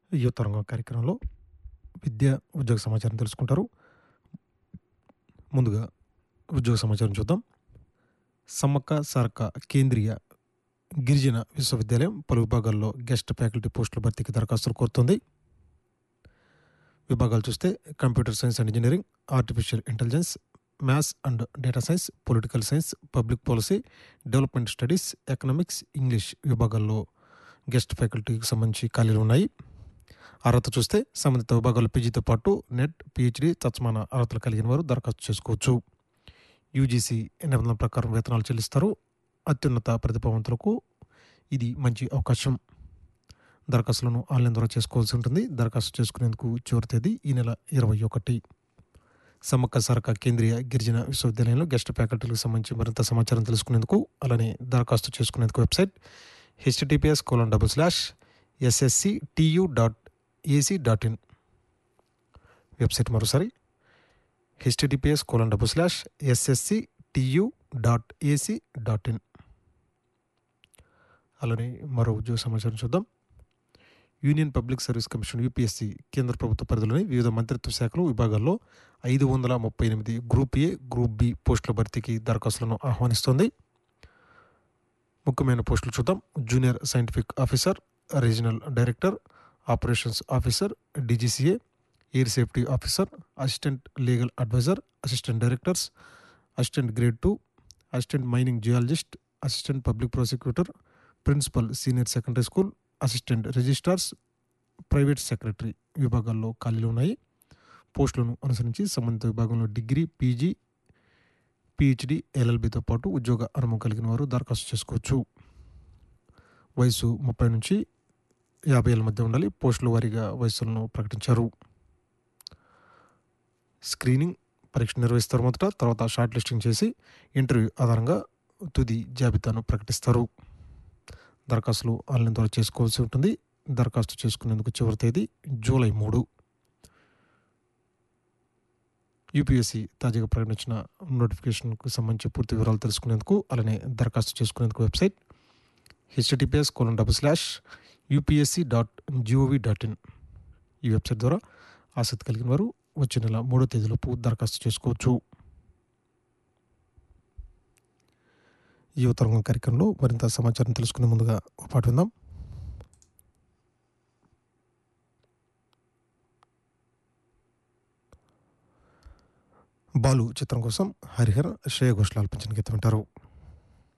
యువతరంగం కార్యక్రమంలో విద్య, ఉద్యోగ సమాచారం తెలుసుకుంటారు. ముందుగా ఉద్యోగ సమాచారం చూద్దాం. సమ్మక్క సారక్క కేంద్రీయ గిరిజన విశ్వవిద్యాలయం పలు విభాగాల్లో గెస్ట్ ఫ్యాకల్టీ పోస్టుల భర్తీకి దరఖాస్తులు కోరుతోంది. విభాగాలు చూస్తే computer science and engineering, artificial intelligence, maths and data science, political science, public policy, development studies, economics, English విభాగాల్లో గెస్ట్ ఫ్యాకల్టీకి సంబంధించి ఖాళీలు ఉన్నాయి. అర్హత చూస్తే సంబంధిత విభాగాల్లో పీజీతో పాటు నెట్, పిహెచ్డి, తత్సమాన అర్హతలు కలిగిన వారు దరఖాస్తు చేసుకోవచ్చు. యూజీసీ నిబంధనల ప్రకారం వేతనాలు చెల్లిస్తారు. అత్యున్నత ప్రతిభావంతులకు ఇది మంచి అవకాశం. దరఖాస్తులను ఆన్లైన్ ద్వారా చేసుకోవాల్సి ఉంటుంది. దరఖాస్తు చేసుకునేందుకు చివరి తేదీ ఈ నెల 21. సమ్మక్క సారక్క కేంద్రీయ గిరిజన విశ్వవిద్యాలయంలో గెస్ట్ ఫ్యాకల్టీలకు సంబంధించి మరింత సమాచారం తెలుసుకునేందుకు, అలానే దరఖాస్తు చేసుకునేందుకు వెబ్సైట్ https://ssctu.ac.in. వెబ్సైట్ మరోసారి https://ssctu.ac.in. అలానే మరో ఉద్యోగ సమాచారం చూద్దాం. Union public service commission UPSC కేంద్ర ప్రభుత్వ పరిధిలోని వివిధ మంత్రిత్వ శాఖలు విభాగాల్లో 538 గ్రూప్ ఏ, గ్రూప్ బి పోస్టుల భర్తీకి దరఖాస్తులను ఆహ్వానిస్తోంది. ముఖ్యమైన పోస్టులు చూద్దాం. Junior scientific officer, regional director, operations officer, DGCA, air safety officer, assistant legal advisor, assistant directors, assistant grade 2, assistant mining geologist, assistant public prosecutor, principal senior secondary school, assistant registrars, private secretary విభాగాల్లో ఖాళీలు ఉన్నాయి. పోస్టులను అనుసరించి సంబంధిత విభాగంలో degree, PG, PhD, ఎల్ఎల్బితో పాటు ఉద్యోగ అనుభవం కలిగిన వారు దరఖాస్తు చేసుకోవచ్చు. వయసు 30 నుంచి 50 ఏళ్ళ మధ్య ఉండాలి. పోస్టుల వారీగా వయసులను ప్రకటించారు. స్క్రీనింగ్ పరీక్ష నిర్వహిస్తారు మొదట, తర్వాత షార్ట్ లిస్టింగ్ చేసి ఇంటర్వ్యూ ఆధారంగా తుది జాబితాను ప్రకటిస్తారు. దరఖాస్తులు ఆన్లైన్ ద్వారా చేసుకోవాల్సి ఉంటుంది. దరఖాస్తు చేసుకునేందుకు చివరి తేదీ జూలై 3. యూపీఎస్సీ తాజాగా ప్రకటించిన నోటిఫికేషన్కు సంబంధించి పూర్తి వివరాలు తెలుసుకునేందుకు, అలానే దరఖాస్తు చేసుకునేందుకు వెబ్సైట్ https://upsc.gov.in. ఈ వెబ్సైట్ ద్వారా ఆసక్తి కలిగిన వారు వచ్చే నెల 3వ తేదీలోపు దరఖాస్తు చేసుకోవచ్చు. యువతరంగం కార్యక్రమంలో మరింత సమాచారం తెలుసుకునే ముందుగా ఒక పాట విందాం. బాలు చిత్రం కోసం హరిహర్, శ్రేయ ఘోషాల్ ఆలపించిన గీతం వింటారు.